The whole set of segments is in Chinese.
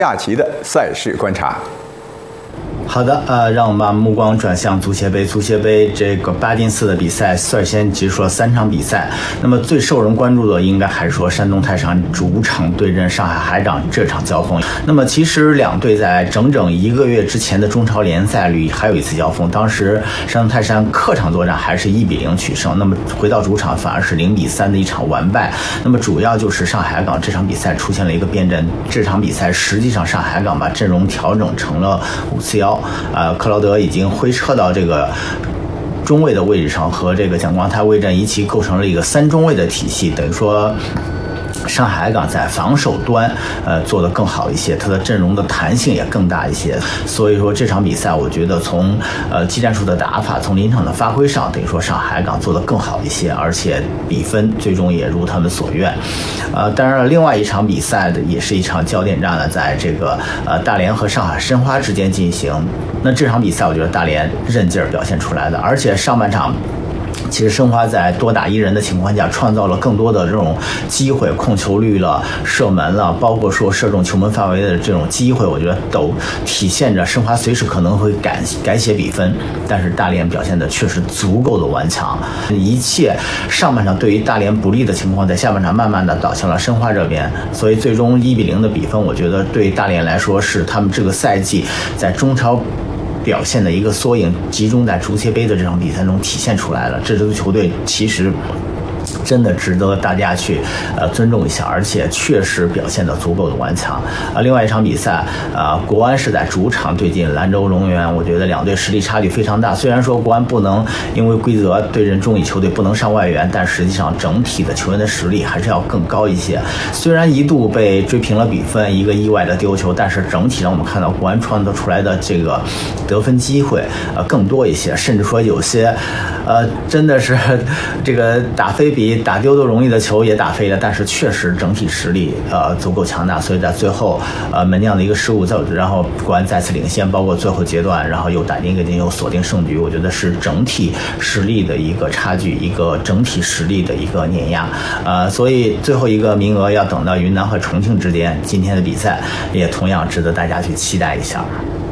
下期的赛事观察。 好的，让我们把目光转向足协杯。足协杯这个8进4的比赛，率先结束了3场比赛。那么最受人关注的，应该还是说山东泰山主场对阵上海海港这场交锋。那么其实两队在整整1个月之前的中超联赛里还有一次交锋，当时山东泰山客场作战还是1比0取胜，那么回到主场反而是0比3的一场完败。那么主要就是上海海港这场比赛出现了一个变阵，这场比赛实际上上海海港把阵容调整成了5-4-1。克劳德已经回撤到这个中卫的位置上，和这个蒋光太威震一起构成了一个3中卫的体系，等于说上海海港在防守端做得更好一些，它的阵容的弹性也更大一些。所以说这场比赛我觉得从技战术的打法，从临场的发挥上，等于说上海海港做得更好一些，而且比分最终也如他们所愿。当然了，另外一场比赛的也是一场焦点战了，在这个大连和上海申花之间进行。那这场比赛我觉得大连韧劲儿表现出来的，而且上半场其实申花在多打1人的情况下，创造了更多的这种机会，控球率了、射门了，包括说射中球门范围的这种机会，我觉得都体现着申花随时可能会改写比分。但是大连表现的确实足够的顽强，一切上半场对于大连不利的情况，在下半场慢慢的倒向了申花这边，所以最终1比0的比分，我觉得对大连来说是他们这个赛季在中超表现的一个缩影，集中在足协杯的这场比赛中体现出来了。这支球队其实真的值得大家去尊重一下，而且确实表现得足够的顽强。另外一场比赛，国安是在主场对阵兰州龙源，我觉得两队实力差距非常大。虽然说国安不能因为规则对阵中乙球队不能上外援，但实际上整体的球员的实力还是要更高一些。虽然一度被追平了比分，一个意外的丢球，但是整体上我们看到国安创造出来的这个得分机会更多一些，甚至说有些真的是这个打飞比打丢都容易的球也打飞了，但是确实整体实力足够强大，所以在最后门将的一个失误，然后国安再次领先，包括最后阶段，然后又打进一个进球锁定胜局，我觉得是整体实力的一个差距，一个整体实力的一个碾压。所以最后一个名额要等到云南和重庆之间，今天的比赛也同样值得大家去期待一下。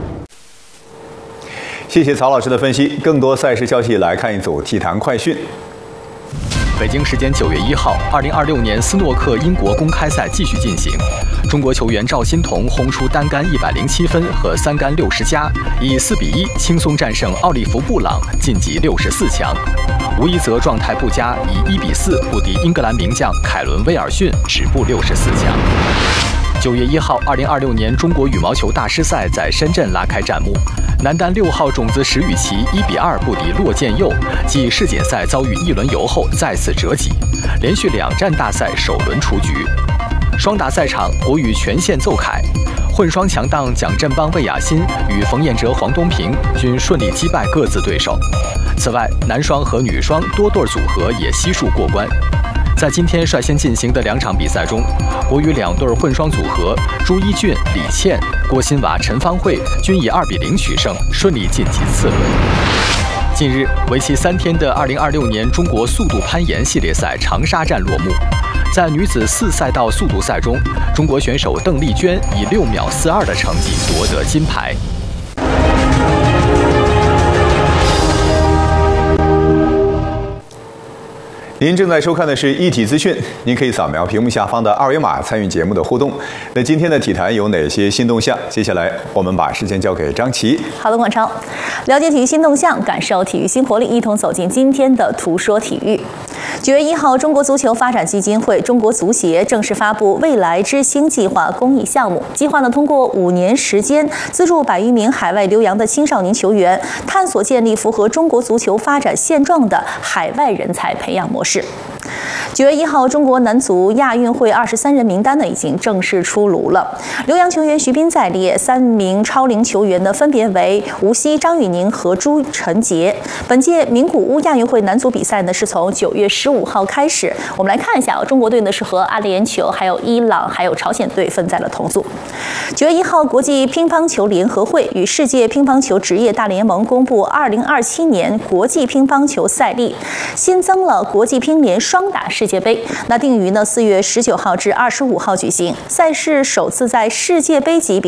谢谢曹老师的分析。更多赛事消息来看一组体坛快讯。 北京时间9月1号，2026年斯诺克英国公开赛继续进行。中国球员赵欣彤轰出单杆107分和3杆60加，以4比1轻松战胜奥利弗·布朗，晋级64强。吴一泽状态不佳，以1比4不敌英格兰名将凯伦·威尔逊，止步64强。9月1号，2026年中国羽毛球大师赛在深圳拉开战幕。男单6号种子石宇奇1比2不敌骆建佑，继世锦赛遭遇一轮游后再次折戟，连续2战大赛首轮出局。双打赛场，国羽全线奏凯，混双强档蒋振邦、魏雅欣与冯彦哲、黄东萍均顺利击败各自对手。此外，男双和女双多对组合也悉数过关。在今天率先进行的2场比赛中，国羽2对混双组合朱一俊、李倩、郭欣娃、陈芳慧均以2比0取胜，顺利晋级次轮。近日，为期3天的2026年中国速度攀岩系列赛长沙站落幕。在女子4赛道速度赛中，中国选手邓丽娟以6秒42的成绩夺得金牌。 您正在收看的是一体资讯，您可以扫描屏幕下方的2维码参与节目的互动。那今天的体坛有哪些新动向？接下来我们把时间交给张琪。 好的，广超，了解体育新动向，感受体育新活力，一同走进今天的图说体育。9月1号，中国足球发展基金会、中国足协正式发布未来之星计划公益项目。计划通过5年时间，资助100余名海外留洋的青少年球员，探索建立符合中国足球发展现状的海外人才培养模式。9月1号，中国男足亚运会23人名单已经正式出炉了。留洋球员徐斌在列，3名超龄球员分别为吴曦、张宇宁和朱晨杰。本届名古屋亚运会男足比赛是从9月15号开始。我们来看一下，中国队是和阿联酋、还有伊朗、还有朝鲜队分在了同组。9月1号，国际乒乓球联合会与世界乒乓球职业大联盟公布2027年国际乒乓球赛例，新增了国际乒联双打世界杯，那定于4月19号至25号举行。赛事首次在世界杯级